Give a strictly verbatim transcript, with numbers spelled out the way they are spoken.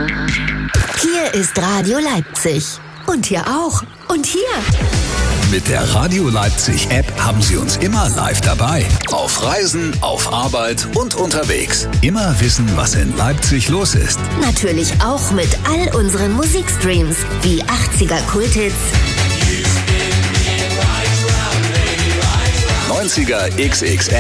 Hier ist Radio Leipzig. Und hier auch. Und hier. Mit der Radio Leipzig App haben Sie uns immer live dabei. Auf Reisen, auf Arbeit und unterwegs. Immer wissen, was in Leipzig los ist. Natürlich auch mit all unseren Musikstreams wie achtziger Kulthits, neunziger X X L